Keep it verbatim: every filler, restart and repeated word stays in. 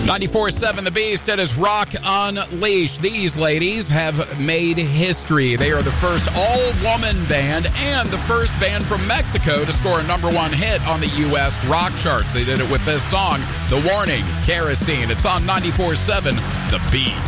ninety-four point seven The Beast, it is Rock Unleashed. These ladies have made history. They are the first all-woman band and the first band from Mexico to score a number one hit on the U S rock charts. They did it with this song, The Warning, Kerosene. It's on ninety-four point seven The Beast.